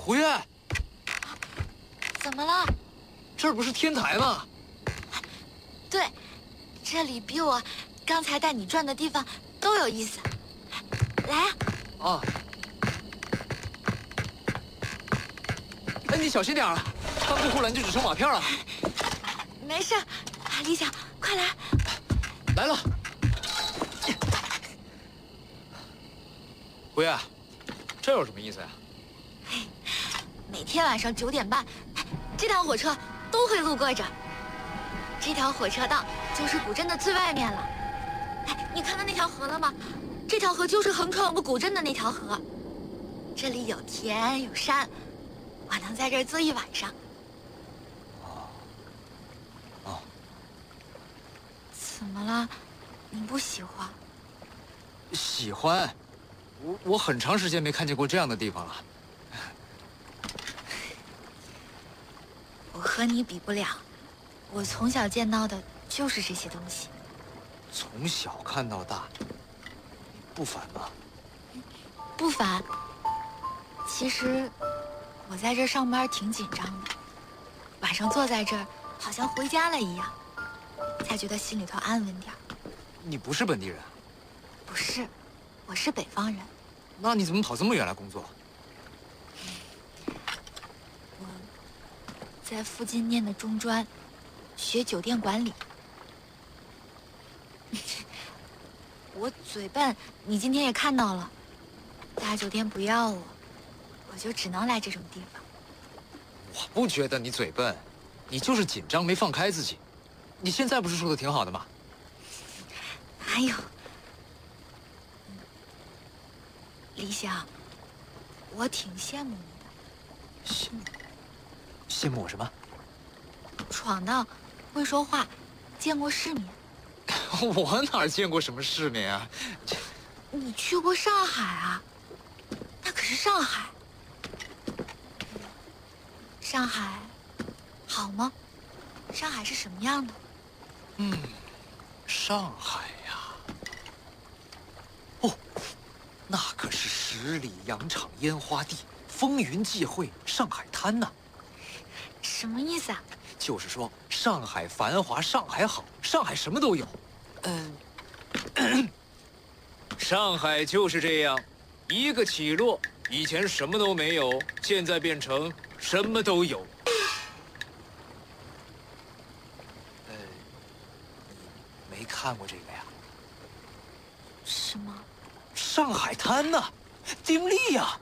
胡月， 怎么了？ 这儿不是天台吗？ 对，这里比我刚才带你转的地方都有意思。来呀！ 啊！哎，你小心点啊！翻过护栏就只剩瓦片了。 没事，李想，快来！ 来了。胡月，这有什么意思呀？ 每天晚上9点半，这趟火车都会路过这儿。这条火车道就是古镇的最外面了。哎，你看到那条河了吗？这条河就是横穿我们古镇的那条河。这里有田有山，我能在这儿坐一晚上。 哦。 怎么了？你不喜欢？ 喜欢。我很长时间没看见过这样的地方了。 我和你比不了，我从小见到的就是这些东西。 从小看到大，你不烦吗？ 不烦。其实我在这儿上班挺紧张的，晚上坐在这儿好像回家了一样，才觉得心里头安稳点儿。 你不是本地人？ 不是，我是北方人。 那你怎么跑这么远来工作？ 我在附近念的中专，学酒店管理。我嘴笨，你今天也看到了，大酒店不要我，我就只能来这种地方。 我不觉得你嘴笨，你就是紧张没放开自己。你现在不是说的挺好的吗？ 哎呦，李想，我挺羡慕你的。 羡慕我什么？ 闯荡，会说话，见过世面。 我哪见过什么世面啊？ 你去过上海啊？那可是上海。上海好吗？上海是什么样的？ 上海呀。哦，那可是十里洋场烟花地，风云际会，上海滩呐。 什么意思啊？ 就是说，上海繁华，上海好，上海什么都有。上海就是这样，一个起落，以前什么都没有，现在变成什么都有。你没看过这个呀？ 什么？ 上海滩呐，丁力呀。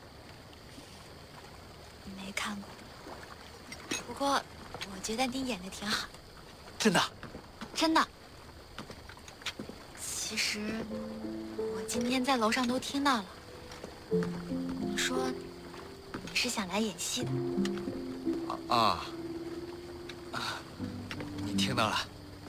没看过。不过，我觉得你演的挺好。 真的？ 真的。其实，我今天在楼上都听到了。你说，你是想来演戏的。 你听到了？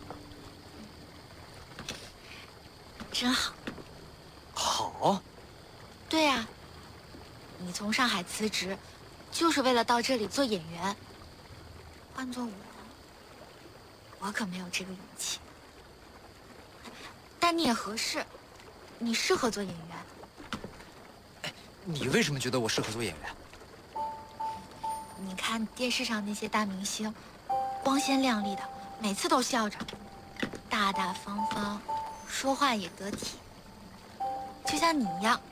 真好。 好。 对呀，你从上海辞职，就是为了到这里做演员。换做我可没有这个勇气。但你也合适，你适合做演员。 你为什么觉得我适合做演员？ 你看电视上那些大明星，光鲜亮丽的，每次都笑着，大大方方，说话也得体，就像你一样，